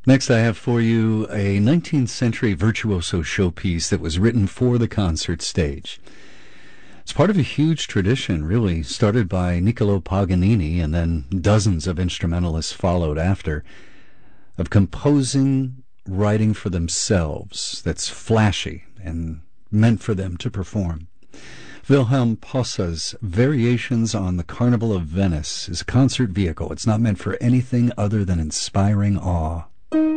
Next, I have for you a 19th century virtuoso showpiece that was written for the concert stage. It's part of a huge tradition, really, started by Niccolo Paganini, and then dozens of instrumentalists followed after, of composing writing for themselves that's flashy and meant for them to perform. Wilhelm Posse's Variations on the Carnival of Venice is a concert vehicle. It's not meant for anything other than inspiring awe.